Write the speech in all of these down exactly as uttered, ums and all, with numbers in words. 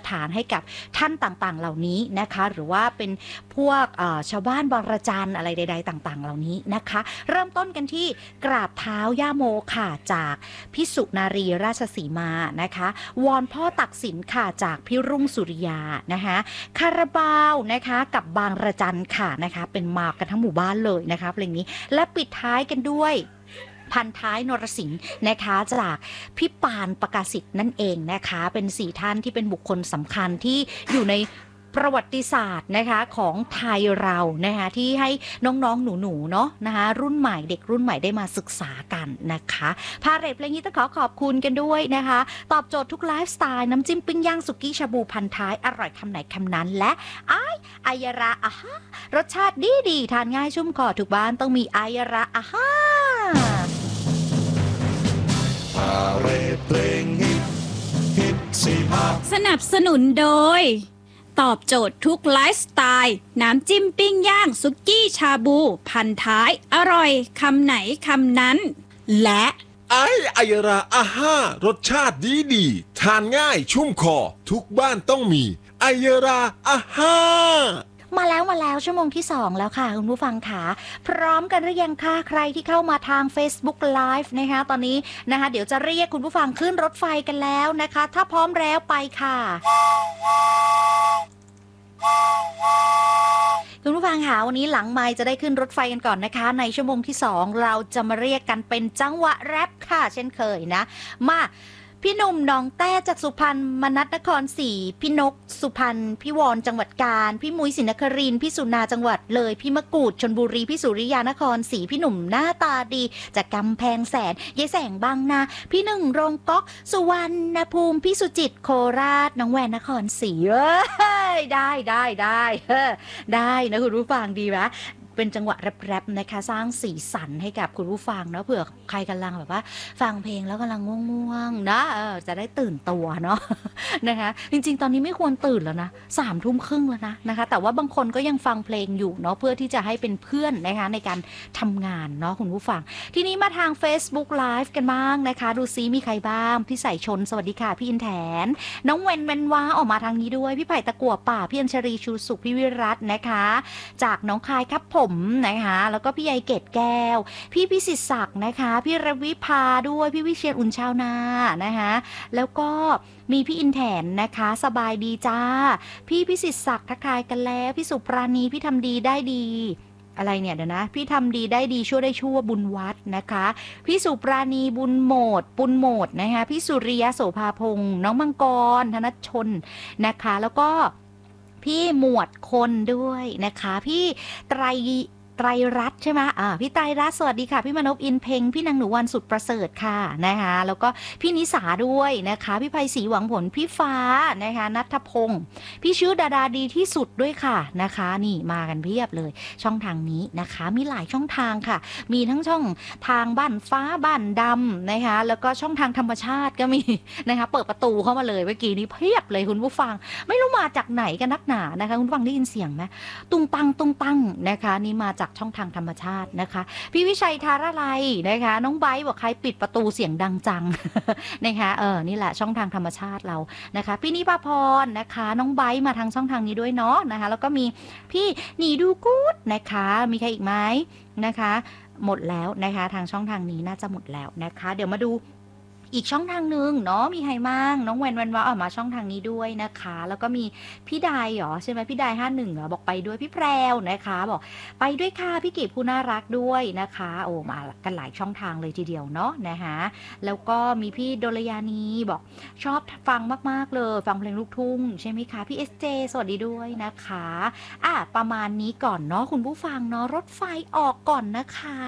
ทานให้กับท่านต่างๆเหล่านี้นะคะหรือว่าเป็นพวกชาวบ้านบางระจันอะไรใดๆต่างๆเหล่านี้นะคะเริ่มต้นกันที่กราบเท้าย่าโมค่ะจากพิสุนารีราชสีมานะคะวอนพ่อตักสินค่ะจากพี่รุ่งสุริยานะคะคาราบาวนะคะกับบางระจันค่ะนะคะเป็นมากันทั้งหมู่บ้านเลยนะคะเพลงนี้และปิดท้ายกันด้วยพันท้ายนรสิงห์นะคะจากพี่ปานประกาศสิทธิ์นั่นเองนะคะเป็นสี่ท่านที่เป็นบุคคลสำคัญที่อยู่ในประวัติศาสตร์นะคะของไทยเรานะคะที่ให้น้องๆหนูๆเนาะนะคะรุ่นใหม่เด็กรุ่นใหม่ได้มาศึกษากันนะคะพาเรทเพลงนี้ต้องขอขอบคุณกันด้วยนะคะตอบโจทย์ทุกไลฟ์สไตล์น้ำจิ้มปิ้งย่างสุกี้ชาบูพันท้ายอร่อยคำไหนคำนั้นและไอไอยราอาฮารสชาติดีดีทานง่ายชุ่มคอทุกบ้านต้องมีไอยราอาฮาพาเรทเพลงฮิตฮิตสีภาคสนับสนุนโดยตอบโจทย์ทุกไลฟ์สไตล์น้ำจิ้มปิ้งย่างสุกี้ชาบูพันท้ายอร่อยคำไหนคำนั้นและไอไอยราอาห้ารสชาติดีดีทานง่ายชุ่มคอทุกบ้านต้องมีไอยราอาห้ามาแล้วมาแล้วชั่วโมงที่สองแล้วค่ะคุณผู้ฟังค่ะพร้อมกันหรือยังคะใครที่เข้ามาทาง Facebook Live นะคะตอนนี้นะคะเดี๋ยวจะเรียกคุณผู้ฟังขึ้นรถไฟกันแล้วนะคะถ้าพร้อมแล้วไปค่ะคุณผู้ฟังค่ะวันนี้หลังไมค์จะได้ขึ้นรถไฟกันก่อนนะคะในชั่วโมงที่สองเราจะมาเรียกกันเป็นจังหวะแรปค่ะเช่นเคยนะมาพี่หนุ่มหนองแต้จากสุพรรณมนัสนครศรีพี่นกสุพรรณพี่วอนจังหวัดกาญพี่มุ้ยศรีนครินทร์พี่สุนาจังหวัดเลยพี่มะกูดชลบุรีพี่สุริยานครศรีพี่หนุ่มหน้าตาดีจากกำแพงแสนยายแสงบางนาพี่หนึ่งโรงก๊อกสุวรรณภูมิพี่สุจิตโคราชน้องแวนนครศรีเอ้ยได้ได้ได้ได้นะคุณผู้ฟังดีไหมเป็นจังหวะแรปๆนะคะสร้างสีสันให้กับคุณผู้ฟังเนาะเผื่อใครกำลังแบบว่าฟังเพลงแล้วกำลังง่วงๆนะเออจะได้ตื่นตัวเนาะนะคะจริงๆตอนนี้ไม่ควรตื่นแล้วนะสามทุ่มครึ่งแล้วนะนะคะแต่ว่าบางคนก็ยังฟังเพลงอยู่เนาะเพื่อที่จะให้เป็นเพื่อนนะคะในการทำงานเนาะคุณผู้ฟังทีนี้มาทาง Facebook Live กันบ้างนะคะดูซิมีใครบ้างพี่ใส่ชนสวัสดีค่ะพี่อินแถนน้องเวนเวนว้าออกมาทางนี้ด้วยพี่ไผ่ตะกั่วป่าพี่อัญชรีชูสุขพี่วิรัตนะคะจากน้องคายครับผมนะคะแล้วก็พี่ใยเกตแก้วพี่พิสิทธิ์ศักดิ์นะคะพี่รวิภาด้วยพี่วิเชียรอุ่นชาวนานะคะแล้วก็มีพี่อินแถนนะคะสบายดีจ้าพี่พิสิทธิ์ศักดิ์ทักทายกันแล้วพี่สุปราณีพี่ทำดีได้ดีอะไรเนี่ยเดี๋ยวนะพี่ทำดีได้ดีชั่วได้ชั่วบุญวัดนะคะพี่สุปราณีบุญโหมดปุญโหมดนะคะพี่สุริยะโสภาพงษ์น้องมังกรธนชนนะคะแล้วก็พี่หมวดคนด้วยนะคะพี่ไตรไตรรัตน์ใช่ไหมอ่าพี่ไตรรัตน์สวัสดีค่ะพี่มนพอินเพ็งพี่นางหนูวันสุดประเสริฐค่ะนะคะแล้วก็พี่นิสาด้วยนะคะพี่ไพศรีหวังผลพี่ฟ้านะคะณัฐพงศ์พี่ชื่อดาดาดีที่สุดด้วยค่ะนะคะนี่มากันเพียบเลยช่องทางนี้นะคะมีหลายช่องทางค่ะมีทั้งช่องทางบ้านฟ้าบ้านดำนะคะแล้วก็ช่องทางธรรมชาติก็มีนะคะเปิดประตูเข้ามาเลยเมื่อกี้นี้เพียบเลยคุณผู้ฟังไม่รู้มาจากไหนกันนักหนานะคะคุณผู้ฟังได้ยินเสียงไหมตุงตังตุงตังนะคะนี่มาจากช่องทางธรรมชาตินะคะพี่วิชัยทาราไลนะคะน้องไบร์ทบอกใครปิดประตูเสียงดังจัง นะคะเออนี่แหละช่องทางธรรมชาติเรานะคะพี่นิพาพรนะคะน้องไบร์ทมาทางช่องทางนี้ด้วยเนาะนะคะแล้วก็มีพี่หนีดูกู๊ดนะคะมีใครอีกไหมนะคะหมดแล้วนะคะทางช่องทางนี้น่าจะหมดแล้วนะคะเดี๋ยวมาดูอีกช่องทางหนึ่งเนาะมีใครบ้างน้องแวนวันว่าออกมาช่องทางนี้ด้วยนะคะแล้วก็มีพี่ดายเหรอใช่ไหมพี่ดายห้าหนึ่งเหรอบอกไปด้วยพี่แพรวนะคะบอกไปด้วยค่ะพี่กีบผู้น่ารักด้วยนะคะโอ้มากันหลายช่องทางเลยทีเดียวเนาะนะคะแล้วก็มีพี่โดลยานีบอกชอบฟังมากๆเลยฟังเพลงลูกทุ่งใช่ไหมคะพี่เอสเจสวัสดีด้วยนะคะอ่ะประมาณนี้ก่อนเนาะคุณผู้ฟังเนาะรถไฟออกก่อนนะคะ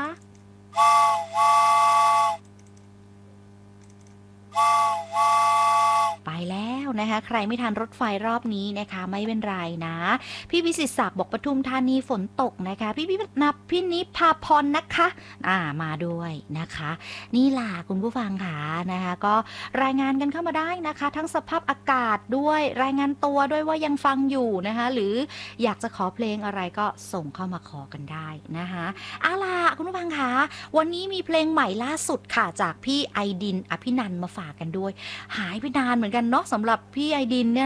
ไปแล้วนะคะใครไม่ทันรถไฟรอบนี้นะคะไม่เป็นไรนะพี่วิสิตศักดิ์บอกปทุมธานีฝนตกนะคะพี่พี่นับพี่นิพาพรนะคะอ่ามาด้วยนะคะนี่ล่ะคุณผู้ฟังค่ะนะคะก็รายงานกันเข้ามาได้นะคะทั้งสภาพอากาศด้วยรายงานตัวด้วยว่ายังฟังอยู่นะคะหรืออยากจะขอเพลงอะไรก็ส่งเข้ามาขอกันได้นะคะเอาล่ะคุณผู้ฟังค่ะวันนี้มีเพลงใหม่ล่าสุดค่ะจากพี่ไอดินอภินันท์มาฝากกันด้วยหายไปนานเหมือนกันเนาะสำหรับพี่ไอดินเนี่ย